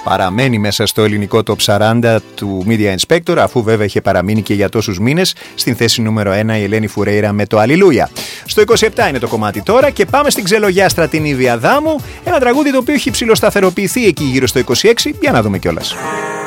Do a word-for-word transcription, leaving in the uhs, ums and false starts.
Παραμένει μέσα στο ελληνικό top σαράντα του Media Inspector, αφού βέβαια είχε παραμείνει και για τόσους μήνες στην θέση νούμερο ένα η Ελένη Φουρέιρα με το Αλληλούια. Στο είκοσι επτά είναι το κομμάτι τώρα και πάμε στην ξελογιάστρα την Ivy Adamou, ένα τραγούδι το οποίο έχει ψηλοσταθεροποιηθεί εκεί γύρω στο είκοσι έξι, για να δούμε κιόλας.